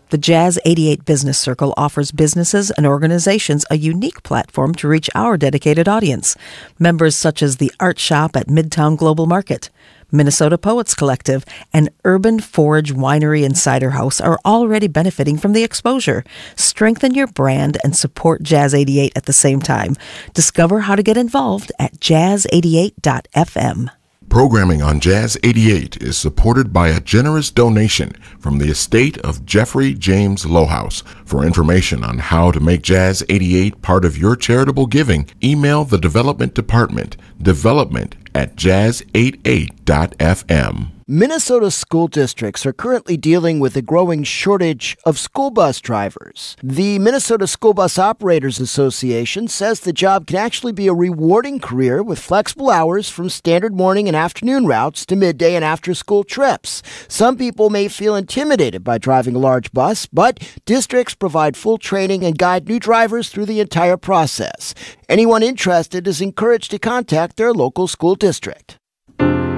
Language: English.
The Jazz 88 Business Circle offers businesses and organizations a unique platform to reach our dedicated audience. Members such as the Art Shop at Midtown Global Market, Minnesota Poets Collective, and Urban Forge Winery and Cider House are already benefiting from the exposure. Strengthen your brand and support Jazz 88 at the same time. Discover how to get involved at jazz88.fm. Programming on Jazz 88 is supported by a generous donation from the estate of Jeffrey James Lowhouse. For information on how to make Jazz 88 part of your charitable giving, email the Development Department, development@jazz88.fm. Minnesota school districts are currently dealing with a growing shortage of school bus drivers. The Minnesota School Bus Operators Association says the job can actually be a rewarding career with flexible hours from standard morning and afternoon routes to midday and after-school trips. Some people may feel intimidated by driving a large bus, but districts provide full training and guide new drivers through the entire process. Anyone interested is encouraged to contact their local school district.